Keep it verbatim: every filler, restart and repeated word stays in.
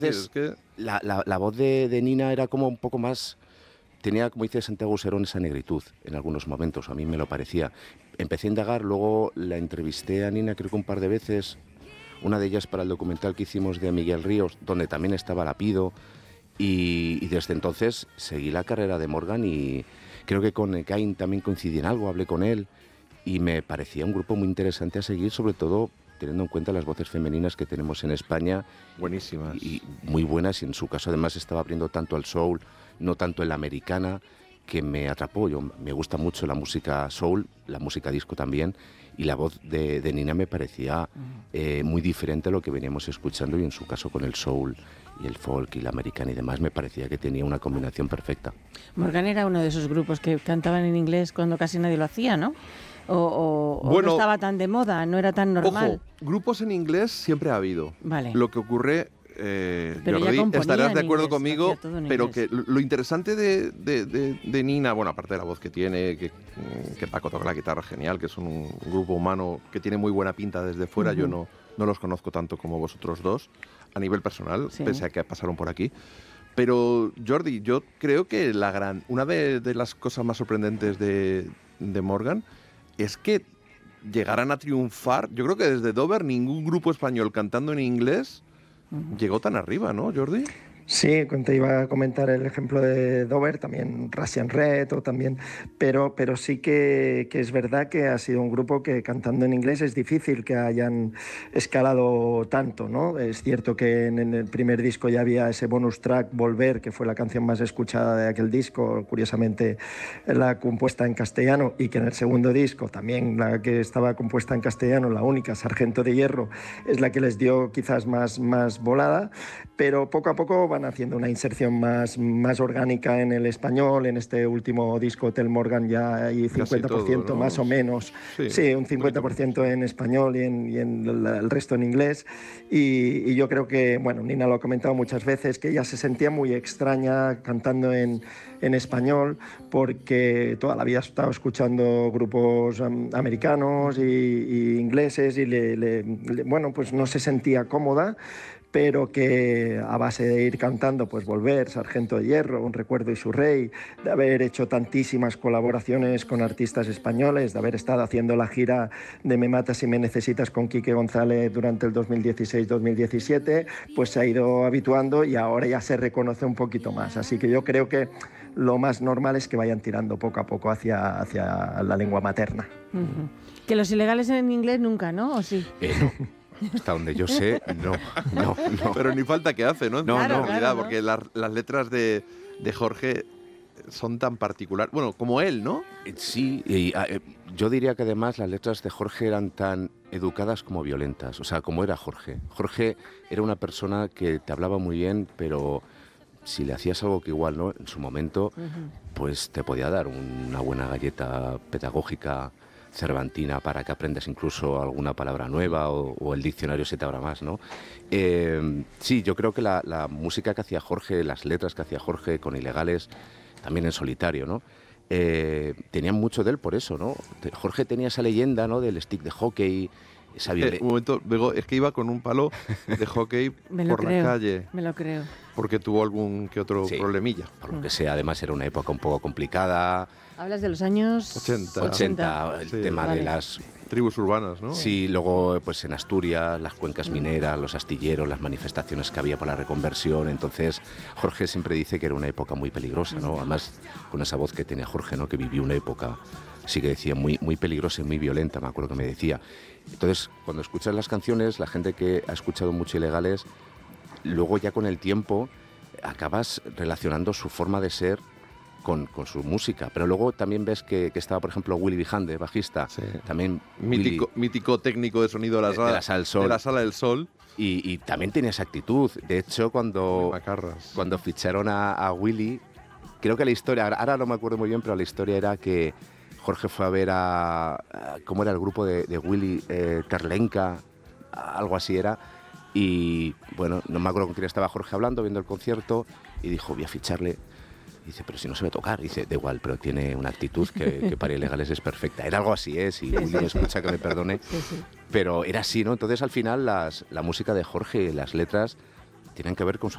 Es que... la, la, la voz de, de Nina era como un poco más... Tenía, como dice Santiago Serón, esa negritud en algunos momentos, a mí me lo parecía. Empecé a indagar, luego la entrevisté a Nina creo que un par de veces, una de ellas para el documental que hicimos de Miguel Ríos, donde también estaba Lapido, y, y desde entonces seguí la carrera de Morgan y creo que con Cain también coincidí en algo, hablé con él y me parecía un grupo muy interesante a seguir, sobre todo teniendo en cuenta las voces femeninas que tenemos en España. Buenísimas. Y muy buenas, y en su caso además estaba abriendo tanto al soul, no tanto en la americana, que me atrapó. Yo, me gusta mucho la música soul, la música disco también, y la voz de, de Nina me parecía eh, muy diferente a lo que veníamos escuchando, y en su caso con el soul y el folk y la americana y demás, me parecía que tenía una combinación perfecta. Morgan era uno de esos grupos que cantaban en inglés cuando casi nadie lo hacía, ¿no? O, o, bueno, o no estaba tan de moda, no era tan normal. Ojo, grupos en inglés siempre ha habido. Vale. Lo que ocurre, eh, pero Jordi, estarás de acuerdo inglés, conmigo, pero inglés. que lo interesante de, de, de, de Nina, bueno, aparte de la voz que tiene, que, que Paco toca la guitarra genial, que son un grupo humano que tiene muy buena pinta desde fuera, uh-huh. Yo no, no los conozco tanto como vosotros dos, a nivel personal, sí. Pese a que pasaron por aquí. Pero, Jordi, yo creo que la gran, una de, de las cosas más sorprendentes de, de Morgan es que llegaran a triunfar. Yo creo que desde Dover ningún grupo español cantando en inglés uh-huh. llegó tan arriba, ¿no, Jordi? Sí, te iba a comentar el ejemplo de Dover, también Russian Red, o también, pero, pero sí que, que es verdad que ha sido un grupo que cantando en inglés es difícil que hayan escalado tanto, ¿no? Es cierto que en, en el primer disco ya había ese bonus track, Volver, que fue la canción más escuchada de aquel disco, curiosamente la compuesta en castellano, y que en el segundo disco también la que estaba compuesta en castellano, la única, Sargento de Hierro, es la que les dio quizás más, más volada, pero poco a poco van haciendo una inserción más, más orgánica en el español. En este último disco Hotel Morgan ya hay cincuenta por ciento todo, ¿no? Más o menos, sí, sí un cincuenta por ciento en español y en, y en el resto en inglés, y, y yo creo que, bueno, Nina lo ha comentado muchas veces, que ella se sentía muy extraña cantando en, en español, porque toda la vida ha estado escuchando grupos um, americanos y, y ingleses, y le, le, le, bueno, pues no se sentía cómoda, pero que a base de ir cantando, pues Volver, Sargento de Hierro, Un recuerdo y su rey, de haber hecho tantísimas colaboraciones con artistas españoles, de haber estado haciendo la gira de Me matas si me necesitas con Quique González durante el dos mil dieciséis dos mil diecisiete, pues se ha ido habituando y ahora ya se reconoce un poquito más. Así que yo creo que lo más normal es que vayan tirando poco a poco hacia, hacia la lengua materna. Uh-huh. Que los ilegales en inglés nunca, ¿no? ¿O sí? Eh, no. Hasta donde yo sé, no, no, no. Pero ni falta que hace, ¿no? No, claro, no. Claro, porque ¿no? las, las letras de, de Jorge son tan particulares. Bueno, como él, ¿no? Sí, y eh, yo diría que además las letras de Jorge eran tan educadas como violentas. O sea, como era Jorge. Jorge era una persona que te hablaba muy bien, pero si le hacías algo que igual, ¿no? En su momento, uh-huh. pues te podía dar una buena galleta pedagógica cervantina para que aprendas incluso alguna palabra nueva, o, o el diccionario se te abra más, ¿no? Eh, sí, yo creo que la, la música que hacía Jorge, las letras que hacía Jorge con Ilegales, también en solitario, ¿no? Eh, tenían mucho de él por eso, ¿no? Jorge tenía esa leyenda, ¿no? Del stick de hockey, esa eh, un momento, Bego, es que iba con un palo de hockey por creo, la calle. Me lo creo. Porque tuvo algún que otro sí, problemilla. Por lo que sea, además era una época un poco complicada. ¿Hablas de los años ochenta? ochenta, el sí, tema vale. de las tribus urbanas, ¿no? Sí, luego pues en Asturias, las cuencas mineras, los astilleros, las manifestaciones que había por la reconversión. Entonces, Jorge siempre dice que era una época muy peligrosa, ¿no? Además, con esa voz que tenía Jorge, ¿no? Que vivió una época, sí que decía, muy, muy peligrosa y muy violenta, me acuerdo que me decía. Entonces, cuando escuchas las canciones, la gente que ha escuchado mucho Ilegales, luego ya con el tiempo acabas relacionando su forma de ser Con, con su música, pero luego también ves que, que estaba, por ejemplo, Willy Vijande, bajista, sí. también mítico, Willy, mítico técnico de sonido de la sala, de la sala del Sol, de la Sala del Sol. Y, y también tenía esa actitud. De hecho, cuando, cuando ficharon a, a Willy, creo que la historia, ahora no me acuerdo muy bien, pero la historia era que Jorge fue a ver a, a ¿cómo era el grupo de, de Willy? Eh, Terlenca, algo así era. Y bueno, no me acuerdo con quién estaba Jorge hablando, viendo el concierto, y dijo, voy a ficharle. Dice, pero si no se ve tocar. Dice, da igual, pero tiene una actitud que, que para Ilegales es perfecta. Era algo así, ¿eh? Si sí, Willy sí. me escucha, que me perdone. Sí, sí. Pero era así, ¿no? Entonces, al final, las, la música de Jorge y las letras tienen que ver con su